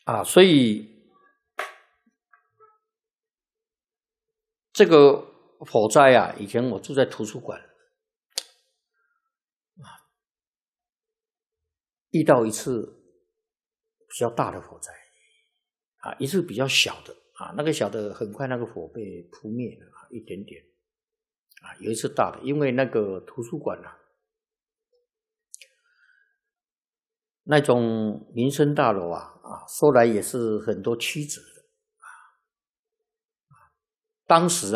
所以这个火灾啊，以前我住在图书馆遇到一次比较大的火灾一次比较小的那个小的很快那个火被扑灭了一点点有一次大的，因为那个图书馆那种民生大楼说来也是很多曲折的当时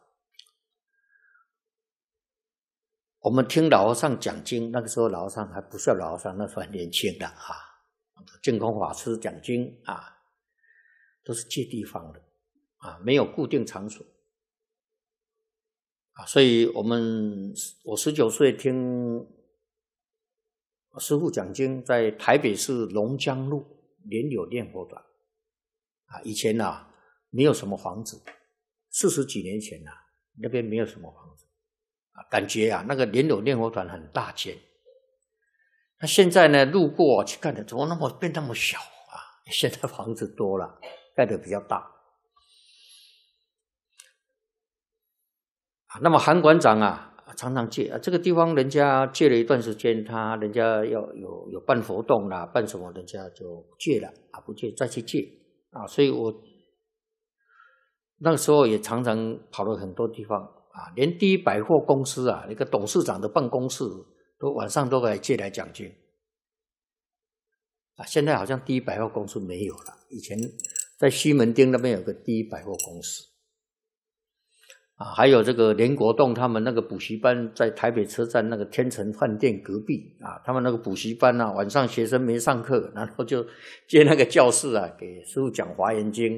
我们听老和尚讲经，那个时候老和尚还不叫老和尚，那时候很年轻的净空法师讲经都是借地方的没有固定场所所以我19岁听师父讲经，在台北市龙江路莲友念佛团以前没有什么房子，40几年前那边没有什么房子感觉那个莲友念佛团很大间。那现在呢，路过去看的，怎么变那么小现在房子多了，盖得比较大那么韩馆长常常借这个地方，人家借了一段时间，人家要有办活动啦，办什么，人家就不借了不借再去借所以我那个时候也常常跑了很多地方连第一百货公司那个董事长的办公室晚上都来借来讲经现在好像第一百货公司没有了，以前在西门町那边有个第一百货公司还有这个连国栋他们那个补习班在台北车站那个天成饭店隔壁他们那个补习班晚上学生没上课，然后就借那个教室给师父讲华严经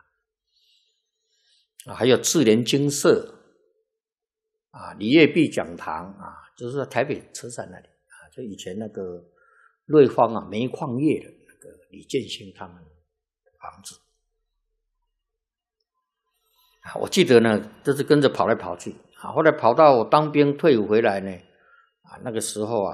还有智联精舍李业碧讲堂就是在台北车站那里就以前那个瑞芳煤矿业的那个李建兴他们的房子我记得呢，都是跟着跑来跑去后来跑到我当兵退伍回来呢那个时候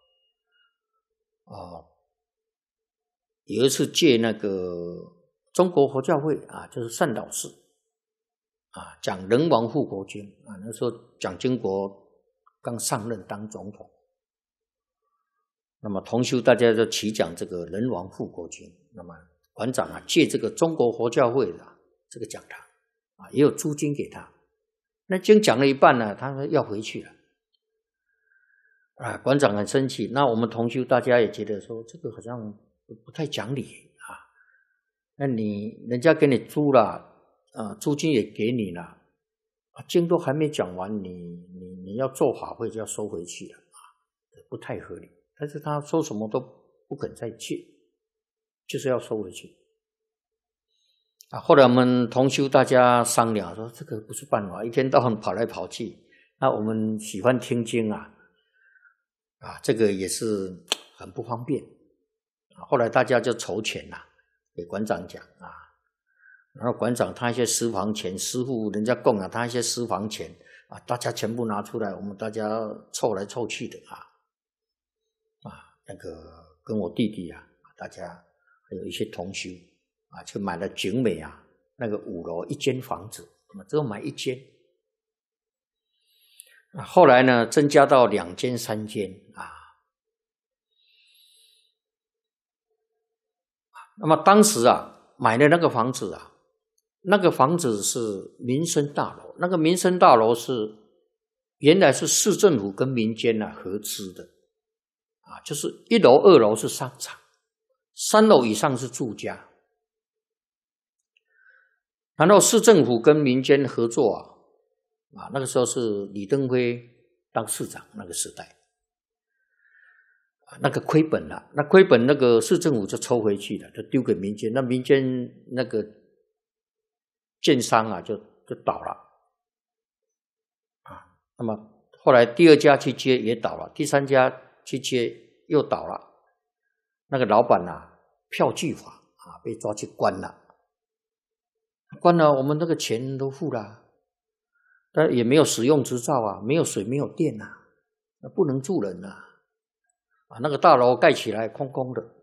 有一次借那个中国佛教会就是善导寺讲人王护国经那时候蒋经国刚上任当总统，那么同修大家就齐讲这个人王护国经，那么馆长借这个中国佛教会的这个讲堂也有租金给他，那经讲了一半呢，他说要回去了馆长很生气，那我们同修大家也觉得说这个好像不太讲理那人家给你租了租金也给你了经都还没讲完，你要做法会就要收回去了不太合理，但是他说什么都不肯再借，就是要收回去后来我们同修大家商量说这个不是办法，一天到晚跑来跑去我们喜欢听经这个也是很不方便后来大家就筹钱给馆长讲然后馆长他一些私房钱，师父人家供他一些私房钱大家全部拿出来，我们大家凑来凑去的那个跟我弟弟大家还有一些同修就买了景美那个5楼一间房子，只有买1间后来呢增加到2间3间那么当时买的那个房子那个房子是民生大楼，那个民生大楼是原来是市政府跟民间合资的就是1楼2楼是商场，3楼以上是住家，然后市政府跟民间合作那个时候是李登辉当市长那个时代那个亏本了，那亏本那个市政府就抽回去了，就丢给民间，那民间那个建商就倒了那么后来第2家去接也倒了，第3家去接又倒了，那个老板票据法被抓去关了，我们那个钱都付了，但也没有使用执照没有水没有电不能住人那个大楼盖起来空空的